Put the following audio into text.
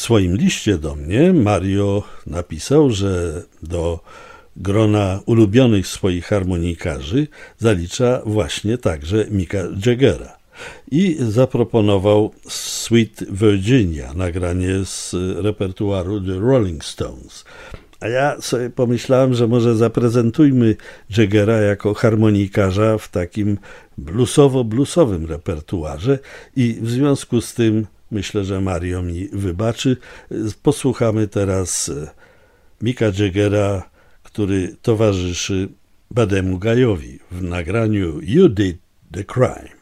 swoim liście do mnie Mario napisał, że do grona ulubionych swoich harmonikarzy zalicza właśnie także Micka Jaggera i zaproponował Sweet Virginia, nagranie z repertuaru The Rolling Stones. A ja sobie pomyślałem, że może zaprezentujmy Jaggera jako harmonikarza w takim bluesowo-bluesowym repertuarze i w związku z tym myślę, że Mario mi wybaczy. Posłuchamy teraz Micka Jaggera, który towarzyszy Buddemu Guyowi w nagraniu You Did the Crime.